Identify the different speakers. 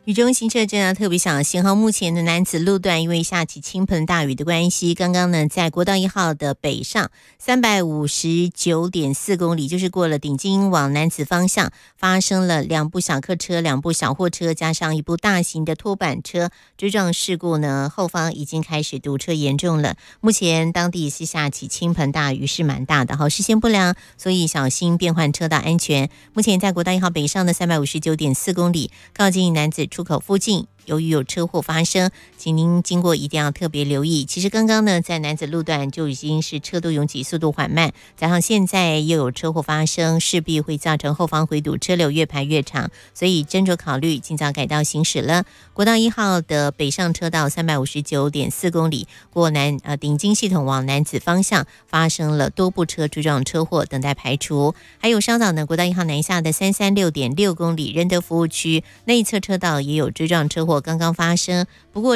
Speaker 1: 雨中行车真的要特别小心哈。目前的楠梓路段因为下起倾盆大雨的关系，刚刚呢在国道1号的北上359.4公里，就是过了顶金往楠梓方向，发生了2部小客车、2部小货车，加上1部大型的拖板车追撞事故呢，后方已经开始堵车严重了。目前当地是下起倾盆大雨，是蛮大的哈，视线不良，所以小心变换车道安全。目前在国道1号北上的359.4公里，靠近楠梓出口附近，由于有车祸发生，请您经过一定要特别留意。其实刚刚呢，在楠梓路段就已经是车都拥挤，速度缓慢，加上现在又有车祸发生，势必会造成后方回堵，车流越排越长，所以斟酌考虑，尽早改道行驶了。国道1号的北上车道359.4公里，过顶金系统往楠梓方向发生了多部车追撞车祸，等待排除。还有稍早呢，国道1号南下的336.6公里，仁德服务区内侧车道也有追撞车祸刚刚发生，不过